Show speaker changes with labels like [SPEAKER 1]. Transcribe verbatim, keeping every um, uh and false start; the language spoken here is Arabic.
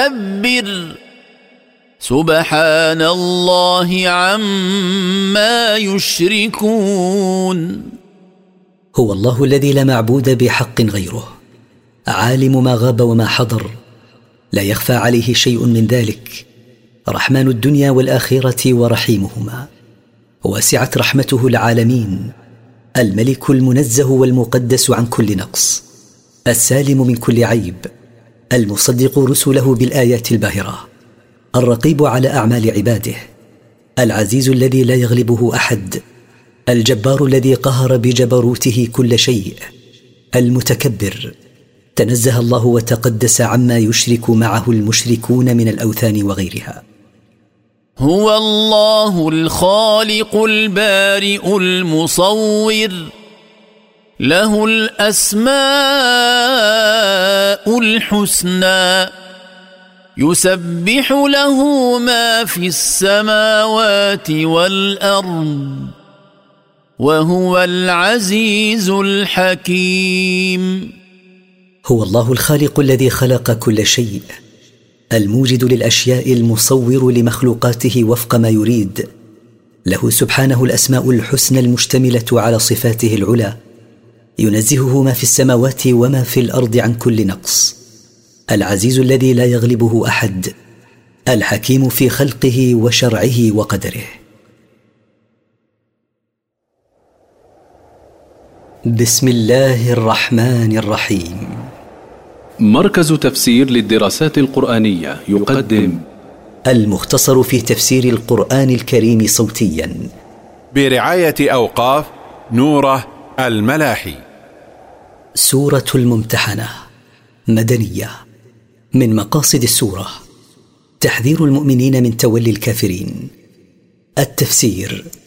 [SPEAKER 1] كبر سبحان الله عما يشركون.
[SPEAKER 2] هو الله الذي لا معبود بحق غيره، عالم ما غاب وما حضر، لا يخفى عليه شيء من ذلك، رحمن الدنيا والآخرة ورحيمهما، واسعت رحمته العالمين، الملك المنزه والمقدس عن كل نقص، السالم من كل عيب، المصدق رسله بالآيات الباهرة، الرقيب على أعمال عباده، العزيز الذي لا يغلبه أحد، الجبار الذي قهر بجبروته كل شيء، المتكبر، تنزه الله وتقدس عما يشرك معه المشركون من الأوثان وغيرها.
[SPEAKER 1] هو الله الخالق البارئ المصور، له الأسماء الحسنى، يسبح له ما في السماوات والأرض، وهو العزيز الحكيم.
[SPEAKER 2] هو الله الخالق الذي خلق كل شيء، الموجد للأشياء، المصور لمخلوقاته وفق ما يريد، له سبحانه الأسماء الحسنى المشتملة على صفاته العلى، ينزهه ما في السماوات وما في الأرض عن كل نقص، العزيز الذي لا يغلبه أحد، الحكيم في خلقه وشرعه وقدره. بسم الله الرحمن الرحيم.
[SPEAKER 3] مركز تفسير للدراسات القرآنية يقدم
[SPEAKER 2] المختصر في تفسير القرآن الكريم صوتيا
[SPEAKER 4] برعاية أوقاف نوره الملاحي.
[SPEAKER 2] سورة الممتحنة مدنية. من مقاصد السورة تحذير المؤمنين من تولي الكافرين. التفسير: